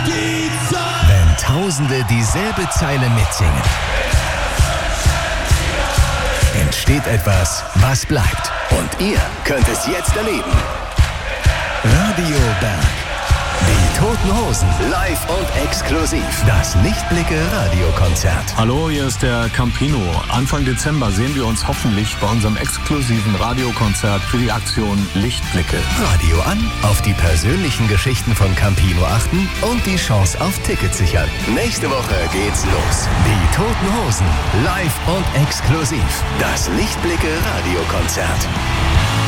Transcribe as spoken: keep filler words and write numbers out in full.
die Zeit. Wenn Tausende dieselbe Zeile mitsingen, entsteht etwas, was bleibt. Und ihr könnt es jetzt erleben. Radio Berg. Die Toten Hosen. Live und exklusiv. Das Lichtblicke-Radiokonzert. Hallo, hier ist der Campino. Anfang Dezember sehen wir uns hoffentlich bei unserem exklusiven Radiokonzert für die Aktion Lichtblicke. Radio an, auf die persönlichen Geschichten von Campino achten und die Chance auf Tickets sichern. Nächste Woche geht's los. Die Toten Hosen. Live und exklusiv. Das Lichtblicke-Radiokonzert.